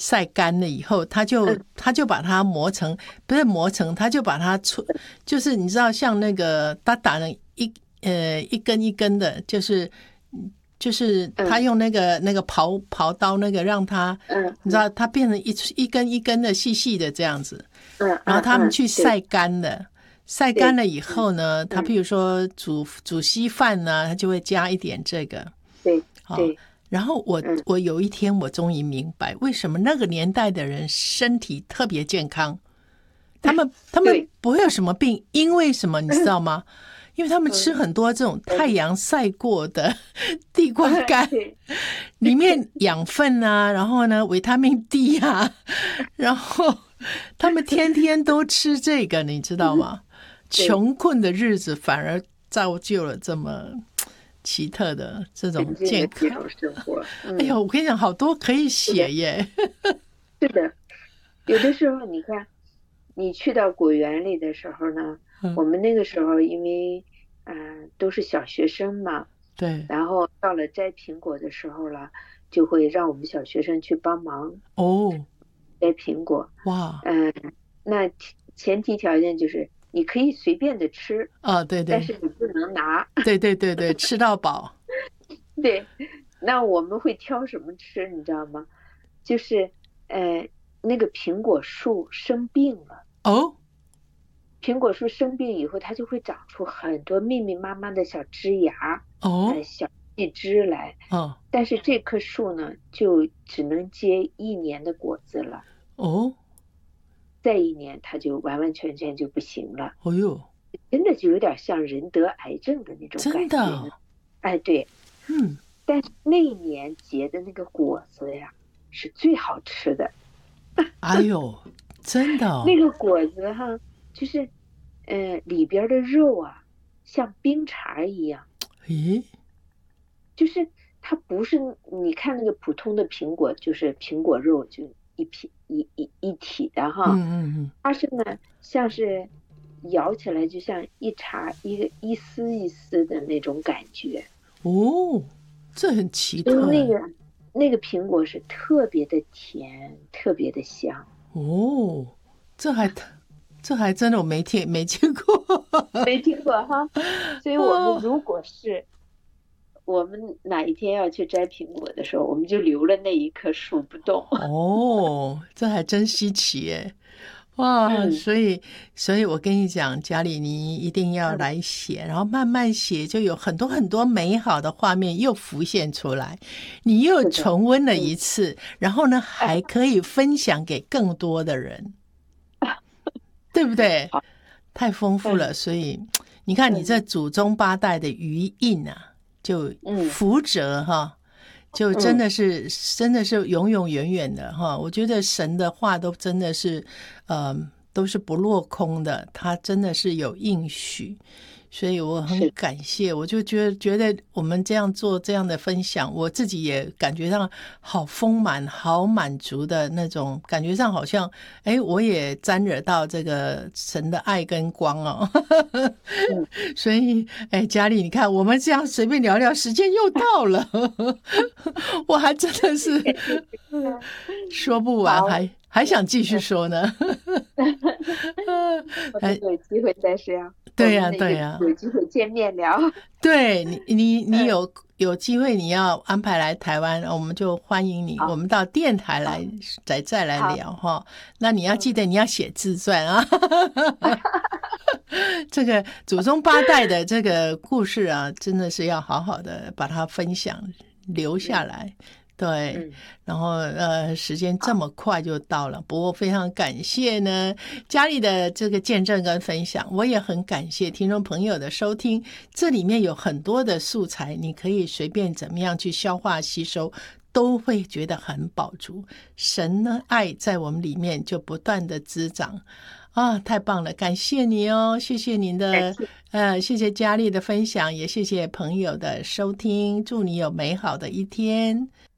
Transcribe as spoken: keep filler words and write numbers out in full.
晒干了以后，他就、 嗯、 他就把它磨成，不是磨成，他就把它搓，就是你知道像那个他打成一呃一根一根的，就是就是他用那个、嗯、那个刨刨刀那个让它， 嗯， 你知道它变成一一根一根的细细的这样子， 嗯， 然后他们去晒干干了。晒干了以后呢，他譬如说煮煮稀饭呢，他就会加一点这个。 对对。 然后我、嗯、我有一天我终于明白，为什么那个年代的人身体特别健康，他们他们不会有什么病，因为什么你知道吗？因为他们吃很多这种太阳晒过的地瓜干，里面养分啊，然后呢维他命 D 啊，然后他们天天都吃这个，你知道吗？穷困的日子反而造就了这么奇特的这种健康生活。嗯、 哎呦，我跟你讲，好多可以写耶。 是的，有的时候你看，你去到果园里的时候呢，嗯、我们那个时候因为嗯、呃、都是小学生嘛， 对， 然后到了摘苹果的时候了，就会让我们小学生去帮忙哦， 摘苹果。 哇， 嗯、呃，那前提条件就是你可以随便的吃啊，对对， 但是你不能拿。 对对对对，吃到饱。 对，那我们会挑什么吃，你知道吗？就是呃，那个苹果树生病了。 哦， 苹果树生病以后，它就会长出很多密密麻麻的小枝芽， 哦， 呃、小细枝来。 哦， 但是这棵树呢，就只能结一年的果子了。 哦， 再一年它就完完全全就不行了。 哦呦， 真的就有点像人得癌症的那种感觉。 真的， 哎，对， 嗯， 但是那一年结的那个果子呀，是最好吃的。 哎呦，真的、哦， 那个果子哈，就是呃里边的肉啊，像冰碴一样。 咦， 就是它不是你看那个普通的苹果，就是苹果肉就一皮一一一体的哈， 嗯嗯嗯， 它是呢像是咬起来就像一茬一个一丝一丝的那种感觉。 哦，这很奇特。 那个那个苹果是特别的甜，特别的香。 哦，这还这还真的我没听没见过， 没听过哈。所以我们如果是我们哪一天要去摘苹果的时候，我们就留了那一棵树不动。 哦，这还真稀奇耶。哇、嗯，所以，所以我跟你讲，嘉莉，你一定要来写，嗯、然后慢慢写，就有很多很多美好的画面又浮现出来，你又重温了一次，然后呢，还可以分享给更多的人，对不对？太丰富了，所以你看，你这祖宗八代的余印啊，就福泽哈。就真的是、嗯、真的是永永远远的哈，我觉得神的话都真的是呃都是不落空的，他真的是有应许，所以我很感谢，我就觉得觉得我们这样做这样的分享，我自己也感觉上好丰满好满足的那种感觉上，好像哎我也沾惹到这个神的爱跟光哦。嗯、所以哎嘉莉，你看我们这样随便聊聊时间又到了。我还真的是说不完，还还想继续说呢。 我们有机会再说。 对呀、啊，对呀、 啊，有机会见面聊。 对你，你你有有机会你要安排来台湾，我们就欢迎你。我们到电台来再再来聊哈。那你要记得你要写自传啊。这个祖宗八代的这个故事啊，真的是要好好的把它分享留下来。对、嗯，然后呃，时间这么快就到了，不过非常感谢呢嘉莉的这个见证跟分享，我也很感谢听众朋友的收听，这里面有很多的素材，你可以随便怎么样去消化吸收，都会觉得很饱足，神呢爱在我们里面就不断的滋长啊，太棒了，感谢你哦，谢谢您的呃，谢谢嘉莉的分享，也谢谢朋友的收听，祝你有美好的一天。